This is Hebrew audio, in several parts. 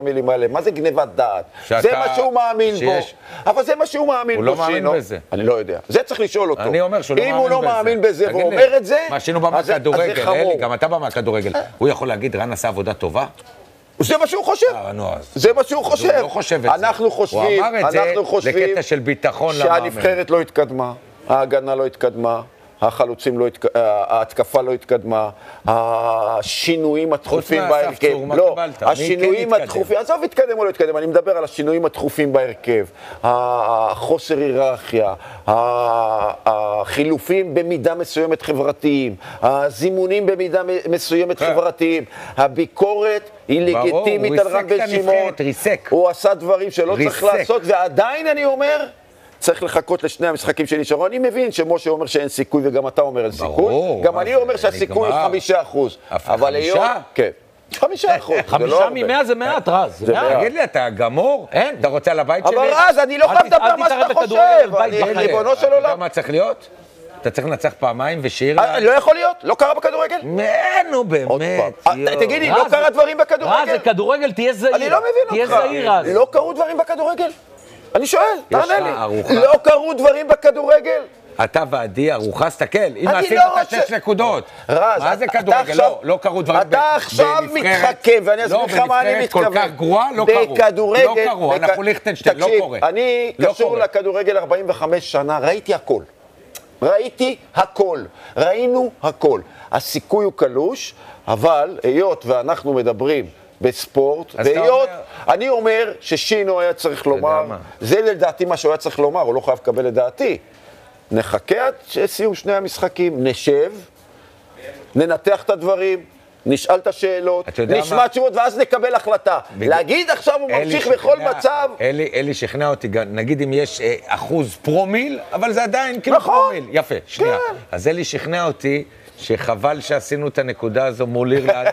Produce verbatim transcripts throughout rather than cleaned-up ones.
מילים האלה, מה זה גניבת דעת? זה מה שהוא מאמין בו. אבל זה מה שהוא מאמין בו, שינו. הוא לא מאמין בזה. אני לא יודע. זה צריך לשאול אותו. אני אומר שהוא לא מאמין בזה. אם הוא לא מאמין בזה והוא אומר את זה, מה שינו בא מהכדורגל, אלי, גם אתה בא מהכדורגל. הוא יכול להגיד, רן עשה עבודה טובה? זה מה שהוא חושב. זה מה שהוא חושב. הוא לא חושב את זה. אנחנו חושבים, הוא אמר את זה לקטע של ביטחון למאמן. שהנבחרת לא התקדמה, ההגנה לא התקדמה, החלוצים לא התקדמה, ההתקפה לא התקדמה, השינויים התכופים בהרכב. לא, השינויים התכופים, עזוב התקדם או לא התקדם, אני מדבר על השינויים התכופים בהרכב, החוסר היררכיה, החילופים במידה מסוימת חברתיים, הזימונים במידה מסוימת חברתיים, הביקורת היא לגיטימית על רן בן שמעון, הוא עשה דברים שלא צריך לעשות, ועדיין אני אומר, צריך לחכות לשני המשחקים שנשארו. אני מבין שמשה אומר שאין סיכוי, וגם אתה אומר אין סיכוי. גם אני אומר שהסיכוי הוא חמישה אחוז. אבל היום... כן. חמישה אחוז. חמישה ממאה זה מעט, רז. תגיד לי, אתה גמור? אין. אתה רוצה על הבית שלי? אבל רז, אני לא חייב לדבר מה שאתה חושב. אני ריבונו של עולם. אתה יודע מה צריך להיות? אתה צריך לנצח פעמיים ושיר... לא יכול להיות? לא קרה בכדורגל? נו, באמת. תגידי, לא קרה דברים בכדורגל? רז, בכדורגל תהיה זהיר. אני לא מבין אותך. תהיה זהיר, רז. לא קרו דברים בכדורגל? אני שואל, תענה לי. לא קרו דברים בכדורגל? אתה ועדי ארוחה, סתכל, אם עשית את שש נקודות. רז, מה זה כדורגל? לא, לא קרו דברים בנבחרת. אתה עכשיו מתחכם, ואני אסביר לך מה אני מתכוון. לא, בנבחרת כל כך גרועה, לא קרו. בכדורגל... לא קרו, אנחנו ליכטנשטיין, לא קורה. תקשיב, אני קשור לכדורגל ארבעים וחמש שנה, ראיתי הכל. ראיתי הכל. ראינו הכל. הסיכוי הוא קלוש, אבל היות ואנחנו מדברים בספורט, והיות, אני אומר ששינו היה צריך לומר, זה לדעתי מה שהוא היה צריך לומר, הוא לא חייב לקבל לדעתי. נחכה עד שסיום שני המשחקים, נשב, ננתח את הדברים, נשאל את השאלות, נשמע תשובות, ואז נקבל החלטה. להגיד עכשיו הוא ממשיך בכל מצב... אלי שכנע אותי, נגיד אם יש אחוז פרומיל, אבל זה עדיין כאילו פרומיל. יפה, שנייה. אז אלי שכנע אותי שחבל שעשינו את הנקודה הזו מול אירלנד,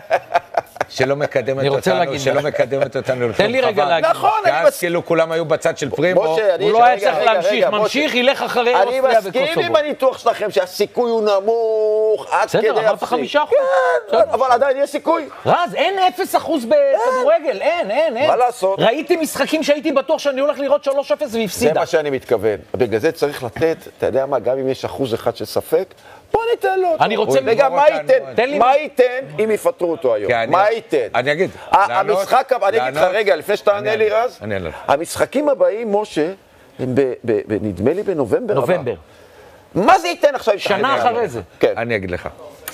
שלא מקדמת אותנו, שלא מקדמת אותנו. תן לי רגע להגיד. נכון, אני מסכים. אז כאילו כולם היו בצד של פרימו. הוא לא היה צריך להמשיך, ממשיך, ילך אחרי אוסטריה וקוסובו. אני מסכים עם הניתוח שלכם שהסיכוי הוא נמוך, עד כדי בסדר, אמרת חמישה אחוז. כן, אבל עדיין יש סיכוי. רז, אין אפס אחוז בכדורגל, אין, אין, אין. מה לעשות? ראיתי משחקים שהייתי בטוח שאני הולך לראות שלוש אפס והפסידה. זה מה שאני מתכוון. בגלל זה צריך לתת, אתה יודע מה, גם אם יש אחוז אחד של ספק, בוא ניתן לו אותו. אני רוצה... וגם מה ייתן? מה ייתן אם יפטרו אותו היום? מה ייתן? אני אגיד. המשחק, אני אגיד לך רגע, לפני שאתה ענה לי רז, אני אענה לך. המשחקים הבאים, משה, הם נדמה לי בנובמבר. נובמבר. מה זה ייתן עכשיו? שנה אחרי זה. כן. אני אגיד לך.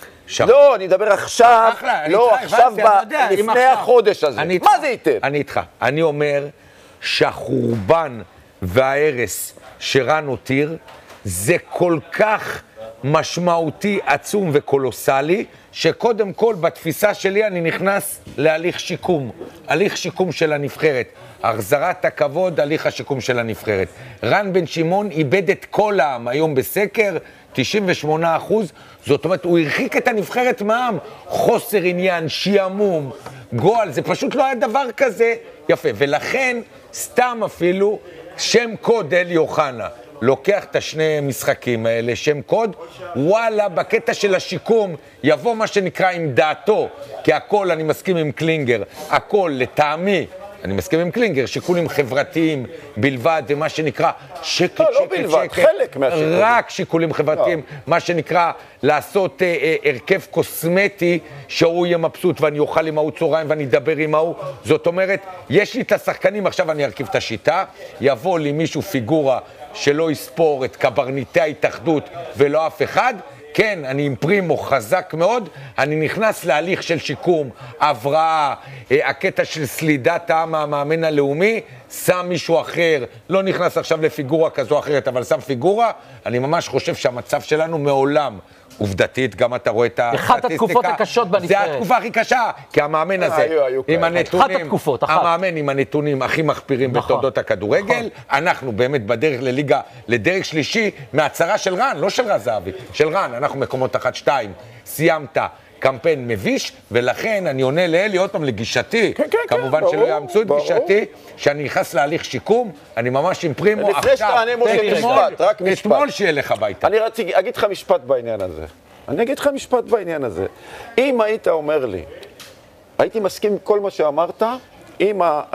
לא, אני אדבר עכשיו, לא, עכשיו לפני החודש הזה. מה זה ייתן? אני איתך. אני אומר שהחורבן וההרס שרן הותיר, זה כל כך משמעותי, עצום וקולוסלי, שקודם כל בתפיסה שלי אני נכנס להליך שיקום, הליך שיקום של הנבחרת, החזרת הכבוד, הליך השיקום של הנבחרת. רן בן שמעון איבד את כל העם היום בסקר, תשעים ושמונה אחוז, זאת אומרת, הוא הרחיק את הנבחרת מהעם, חוסר עניין, שיעמום, גועל, זה פשוט לא היה דבר כזה יפה, ולכן סתם אפילו שם קוד אלי אוחנה, לוקח את השני משחקים האלה, שם קוד, וואלה, בקטע של השיקום, יבוא מה שנקרא עם דעתו, כי הכל, אני מסכים עם קלינגר, הכל לטעמי, אני מסכים עם קלינגר, שיקולים חברתיים בלבד, ומה שנקרא שקט, לא, שקט, לא בלבד, שקט, חלק מהשיקולים. רק שיקולים חברתיים, לא. מה שנקרא לעשות אה, אה, הרכב קוסמטי, שהוא יהיה מבסוט ואני אוכל עם ההוא צהריים ואני אדבר עם ההוא, זאת אומרת, יש לי את השחקנים, עכשיו אני ארכיב את השיטה, יבוא לי מישהו פיגורה, שלא יספור את קברניטי ההתאחדות ולא אף אחד, כן, אני עם פרימו חזק מאוד, אני נכנס להליך של שיקום, הבראה, הקטע של סלידת העם המאמן הלאומי, שם מישהו אחר, לא נכנס עכשיו לפיגורה כזו אחרת, אבל שם פיגורה, אני ממש חושב שהמצב שלנו מעולם, עובדתית, גם אתה רואה את הסטטיסטיקה. אחת התקופות הקשות בנבחרת. זה התקופה הכי קשה, כי המאמן הזה, עם הנתונים, אחת התקופות, אחת. המאמן עם הנתונים הכי מחפירים בתולדות הכדורגל, אנחנו באמת בדרך לליגה, לדרג שלישי, מהצהרה של רן, לא של רז זהבי, של רן, אנחנו מקומות אחת, שתיים, סיימת קמפיין מביש, ולכן אני עונה לאלי עוד פעם לגישתי, כמובן שלא יאמצו את גישתי, שאני נכנס להליך שיקום, אני ממש עם פרימו, לפני שתענה משה משפט, רק משפט. אתמול שילך הביתה. אני רציתי, אגיד לך משפט בעניין הזה. אני אגיד לך משפט בעניין הזה. אם היית אומר לי, הייתי מסכים עם כל מה שאמרת, אם